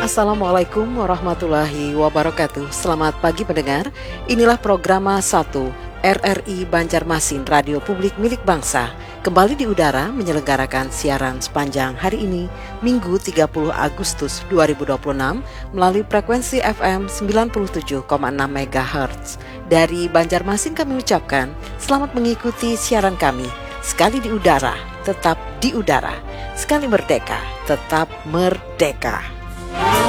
Assalamualaikum warahmatullahi wabarakatuh. Selamat pagi pendengar. Inilah program 1 RRI Banjarmasin Radio Publik Milik Bangsa. Kembali di udara menyelenggarakan siaran sepanjang hari ini, Minggu 30 Agustus 2026 melalui frekuensi FM 97,6 MHz. Dari Banjarmasin kami ucapkan selamat mengikuti siaran kami. Sekali di udara, tetap di udara. Sekali merdeka, tetap merdeka.